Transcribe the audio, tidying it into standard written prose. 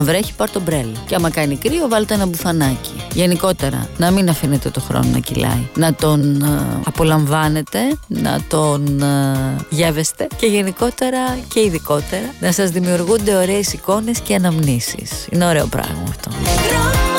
Βρέχει, πάρ' το μπρέλο. Και άμα κάνει κρύο, βάλτε ένα μπουφανάκι. Γενικότερα, να μην αφήνετε το χρόνο να κυλάει. Να τον απολαμβάνετε, να τον γεύεστε και γενικότερα και ειδικότερα να σας δημιουργούνται ωραίες εικόνες και αναμνήσεις. Είναι ωραίο πράγμα αυτό.